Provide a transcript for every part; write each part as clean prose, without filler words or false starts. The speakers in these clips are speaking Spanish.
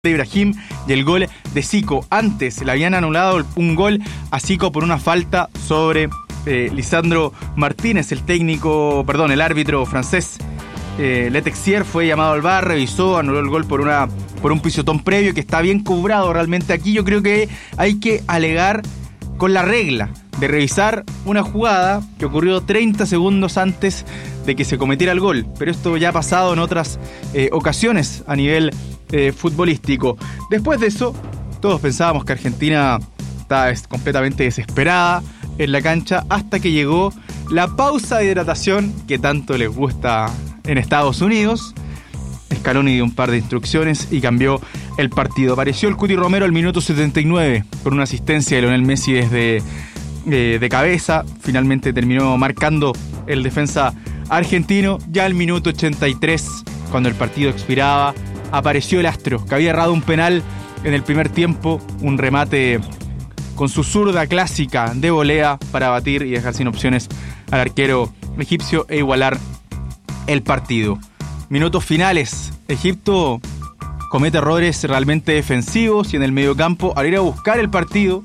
de Ibrahim y el gol de Zico. Antes le habían anulado un gol a Zico por una falta sobre Lisandro Martínez, el árbitro francés. Le Texier fue llamado al VAR, revisó, anuló el gol por un pisotón previo que está bien cobrado. Realmente aquí yo creo que hay que alegar con la regla de revisar una jugada que ocurrió 30 segundos antes de que se cometiera el gol. Pero esto ya ha pasado en otras ocasiones a nivel futbolístico. Después de eso, todos pensábamos que Argentina estaba completamente desesperada en la cancha hasta que llegó la pausa de hidratación que tanto les gusta en Estados Unidos. Scaloni dio un par de instrucciones y cambió el partido. Apareció el Cuti Romero al minuto 79 con una asistencia de Lionel Messi desde de cabeza. Finalmente terminó marcando el defensa argentino. Ya al minuto 83, cuando el partido expiraba, apareció el astro, que había errado un penal en el primer tiempo, un remate con su zurda clásica de volea para batir y dejar sin opciones al arquero egipcio e igualar el partido. Minutos finales, Egipto comete errores realmente defensivos y en el mediocampo al ir a buscar el partido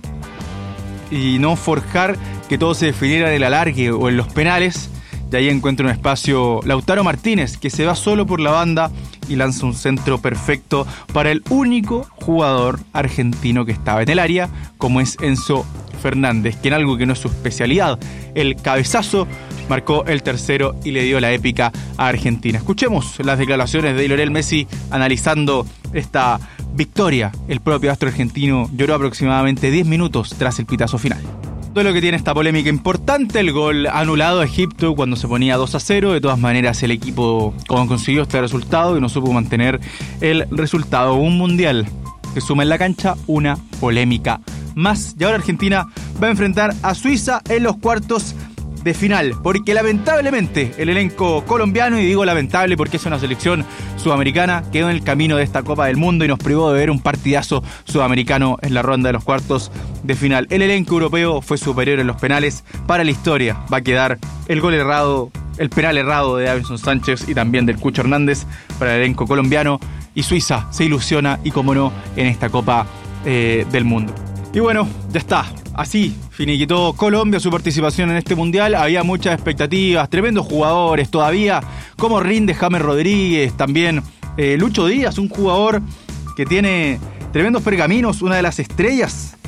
y no forjar que todo se definiera en el alargue o en los penales. Y ahí encuentra un espacio Lautaro Martínez, que se va solo por la banda y lanza un centro perfecto para el único jugador argentino que estaba en el área, como es Enzo Fernández, que en algo que no es su especialidad, el cabezazo, marcó el tercero y le dio la épica a Argentina. Escuchemos las declaraciones de Lionel Messi analizando esta victoria. El propio astro argentino lloró aproximadamente 10 minutos tras el pitazo final. Todo lo que tiene esta polémica importante, el gol anulado a Egipto cuando se ponía 2-0. De todas maneras, el equipo consiguió este resultado y no supo mantener el resultado. Un mundial que suma en la cancha una polémica más. Y ahora Argentina va a enfrentar a Suiza en los cuartos de final, porque lamentablemente el elenco colombiano, y digo lamentable porque es una selección sudamericana, quedó en el camino de esta Copa del Mundo y nos privó de ver un partidazo sudamericano en la ronda de los cuartos de final. El elenco europeo fue superior en los penales. Para la historia va a quedar el gol errado, el penal errado de Davinson Sánchez y también del Cucho Hernández para el elenco colombiano, y Suiza se ilusiona y como no en esta Copa del Mundo. Y bueno, ya está. Así finiquitó Colombia su participación en este mundial. Había muchas expectativas, tremendos jugadores todavía, como rinde James Rodríguez, también Lucho Díaz, un jugador que tiene tremendos pergaminos, una de las estrellas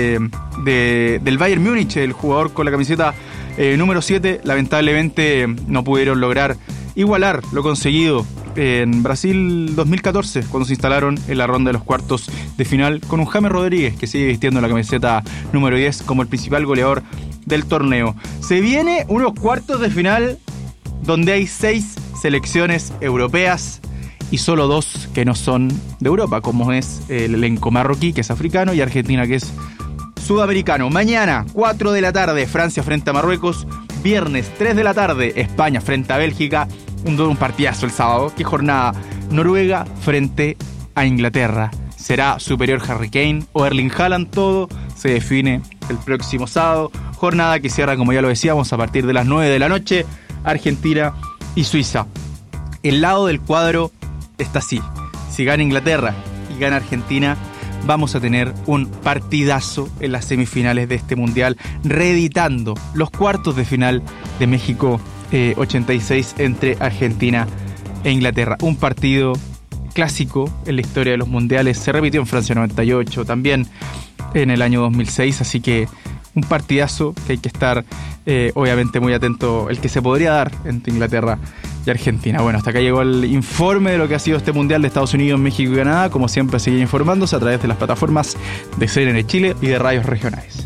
del Bayern Múnich, el jugador con la camiseta número 7. Lamentablemente no pudieron lograr igualar lo conseguido en Brasil 2014, cuando se instalaron en la ronda de los cuartos de final, con un James Rodríguez que sigue vistiendo la camiseta número 10 como el principal goleador del torneo. Se viene unos cuartos de final donde hay 6 selecciones europeas y solo 2 que no son de Europa, como es el elenco marroquí, que es africano, y Argentina, que es sudamericano. Mañana, 4 de la tarde, Francia frente a Marruecos. Viernes, 3 de la tarde, España frente a Bélgica. Un partidazo el sábado. ¿Qué jornada? Noruega frente a Inglaterra. ¿Será superior Harry Kane o Erling Haaland? Todo se define el próximo sábado. Jornada que cierra, como ya lo decíamos, a partir de las 9 de la noche. Argentina y Suiza. El lado del cuadro está así. Si gana Inglaterra y gana Argentina, vamos a tener un partidazo en las semifinales de este mundial, reeditando los cuartos de final de México 86 entre Argentina e Inglaterra. Un partido clásico en la historia de los mundiales. Se repitió en Francia 98, también en el año 2006, así que un partidazo que hay que estar obviamente muy atento, el que se podría dar entre Inglaterra y Argentina. Bueno, hasta acá llegó el informe de lo que ha sido este mundial de Estados Unidos, México y Canadá. Como siempre, seguir informándose a través de las plataformas de CNN Chile y de radios regionales.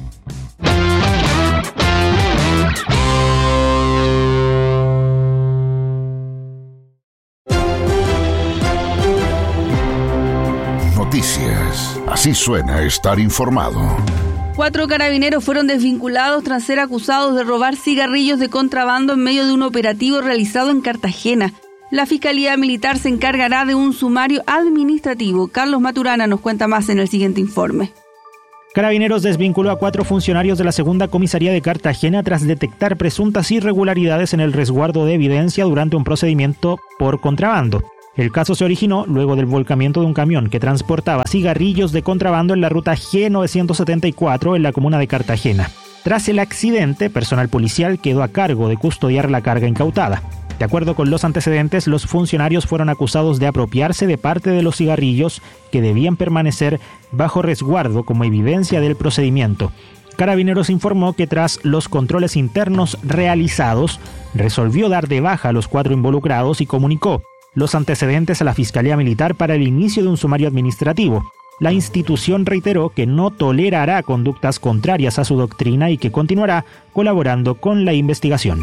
Noticias. Así suena estar informado. 4 carabineros fueron desvinculados tras ser acusados de robar cigarrillos de contrabando en medio de un operativo realizado en Cartagena. La Fiscalía Militar se encargará de un sumario administrativo. Carlos Maturana nos cuenta más en el siguiente informe. Carabineros desvinculó a 4 funcionarios de la Segunda Comisaría de Cartagena tras detectar presuntas irregularidades en el resguardo de evidencia durante un procedimiento por contrabando. El caso se originó luego del volcamiento de un camión que transportaba cigarrillos de contrabando en la ruta G974 en la comuna de Cartagena. Tras el accidente, personal policial quedó a cargo de custodiar la carga incautada. De acuerdo con los antecedentes, los funcionarios fueron acusados de apropiarse de parte de los cigarrillos que debían permanecer bajo resguardo como evidencia del procedimiento. Carabineros informó que tras los controles internos realizados, resolvió dar de baja a los 4 involucrados y comunicó los antecedentes a la Fiscalía Militar para el inicio de un sumario administrativo. La institución reiteró que no tolerará conductas contrarias a su doctrina y que continuará colaborando con la investigación.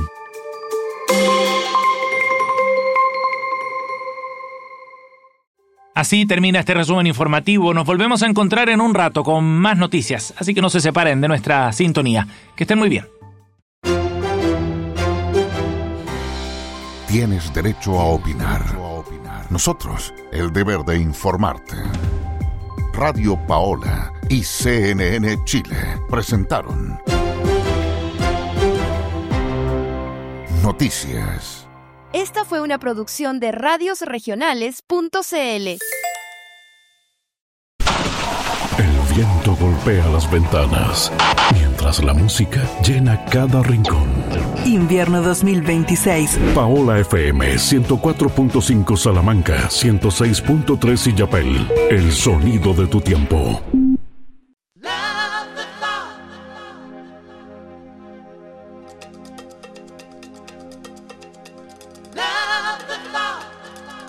Así termina este resumen informativo. Nos volvemos a encontrar en un rato con más noticias, así que no se separen de nuestra sintonía. Que estén muy bien. Tienes derecho a opinar. Nosotros, el deber de informarte. Radio Paola y CNN Chile presentaron Noticias. Esta fue una producción de radiosregionales.cl. El viento golpea las ventanas, mientras la música llena cada rincón. Invierno 2026. Paola FM 104.5 Salamanca, 106.3 Illapel. El sonido de tu tiempo.